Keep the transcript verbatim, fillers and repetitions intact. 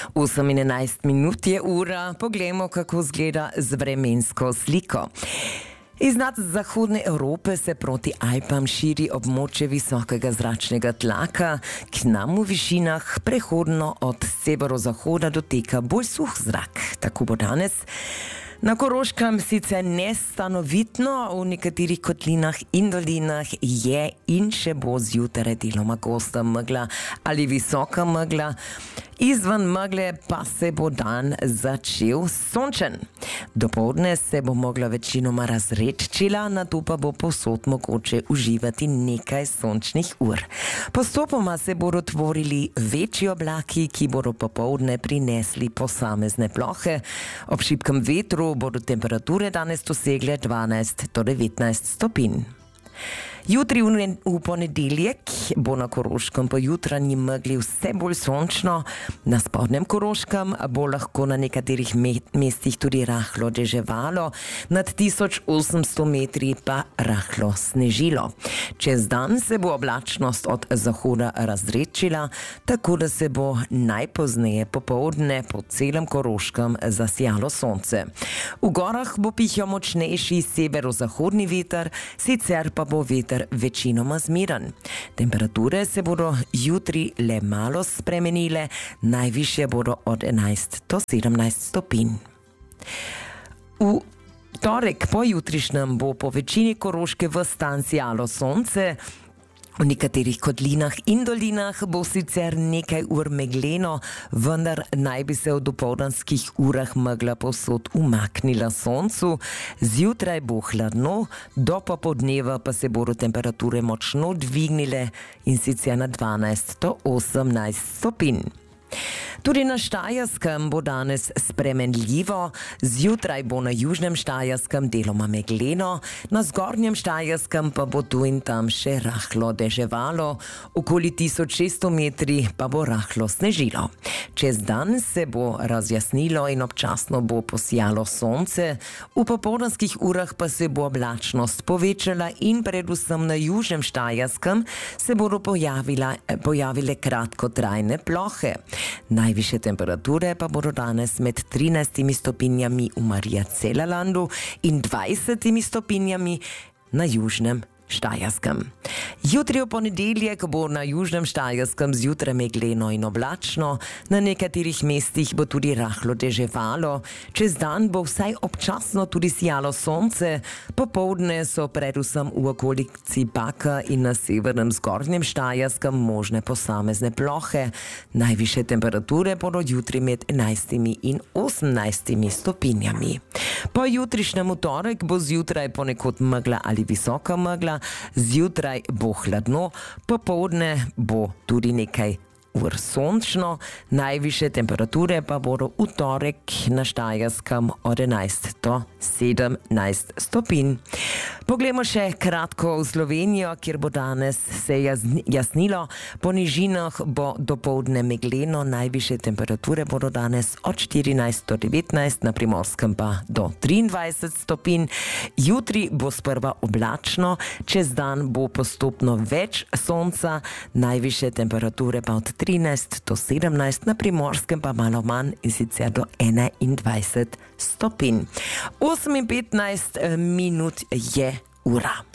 osem in enajst minut je ura, poglejmo, kako izgleda z vremensko sliko. Iz nad zahodne Evrope se proti Alpam širi območje visokega zračnega tlaka, k nam v višinah prehodno od severozahoda doteka bolj suh zrak. Tako bo danes. Na Koroškem sicer nestanovitno, v nekaterih kotlinah in dolinah je in še bo zjutraj deloma gosta megla ali visoka megla. Izven megle pa se bo dan začel sončen. Dopoldne se bo megla večinoma razredčila, nato pa bo povsod mogoče uživati nekaj sončnih ur. Postopoma se bodo tvorili večji oblaki, ki bodo popoldne prinesli posamezne plohe. Ob šibkem vetru bodo temperature danes dosegle dvanajst do devetnajst stopinj. Jutri v ponedeljek bo na Koroškem po jutranji megli vse bolj sončno, na spodnjem Koroškem bo lahko na nekaterih mestih tudi rahlo deževalo, nad tisoč osemsto metri pa rahlo snežilo. Čez dan se bo oblačnost od zahoda razredčila, tako da se bo najpozneje popoldne po celem Koroškem zasijalo sonce. V gorah bo pihal močnejši severozahodni veter, sicer pa bo veter večinoma zmiren. Temperature se bodo jutri le malo spremenile, najvišje bodo od enajst do sedemnajst stopinj. V torek pojutrišnjem bo po večini Koroške ves dan sijalo sonce. V nekaterih kotlinah in dolinah bo sicer nekaj ur megleno, vendar naj bi se v dopoldanskih urah megla povsod umaknila soncu. Zjutraj bo hladno, do popoldneva pa se bodo temperature močno dvignile in sicer na dvanajst do osemnajst stopinj. Tudi na Štajerskem bo danes spremenljivo, zjutraj bo na južnem Štajerskem deloma megleno, na zgornjem Štajerskem pa bo tu in tam še rahlo deževalo, okoli tisoč šeststo metri pa bo rahlo snežilo. Čez dan se bo razjasnilo in občasno bo posijalo sonce, v popoldanskih urah pa se bo oblačnost povečala in predvsem na južnem Štajerskem se bodo pojavila, pojavile kratkotrajne plohe. Najvišje temperature pa bodo danes med trinajstimi stopinjami v Marija-Celalandu in dvajsetimi stopinjami na južnem Štajerskem. Jutri v ponedeljek bo na južnem Štajerskem zjutraj megleno in oblačno, na nekaterih mestih bo tudi rahlo deževalo, čez dan bo vsaj občasno tudi sijalo sonce, popoldne so predvsem v okolici Baka in na severnem zgornjem Štajerskem možne posamezne plohe. Najvišje temperature bodo jutri med enajstimi in osemnajstimi stopinjami. Po jutrišnjem torek bo zjutraj ponekod megla ali visoka megla, zjutraj bo hladno, popoldne bo tudi nekaj ur sončno, najvišje temperature pa bodo v torek na Štajerskem od enajst do sedemnajst stopinj. Poglejmo še kratko v Slovenijo, kjer bo danes se jasnilo, po nižinah bo dopoldne megleno, najvišje temperature bodo danes od štirinajst do devetnajst, na Primorskem pa do triindvajset stopinj. Jutri bo sprva oblačno, čez dan bo postopno več sonca, najvišje temperature pa od trinajst do sedemnajst, na Primorskem pa malo manj in sicer do enaindvajset stopinj. osem in petnajst minut je ura.